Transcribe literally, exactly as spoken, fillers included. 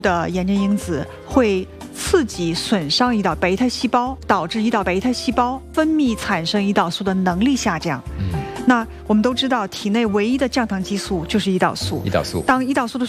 的炎症因子会刺激损伤胰岛贝塔细胞，导致胰岛贝塔细胞分泌产生胰岛素的能力下降。 嗯， 那我们都知道，体内唯一的降糖激素就是胰岛素。 胰岛素， 当胰岛素的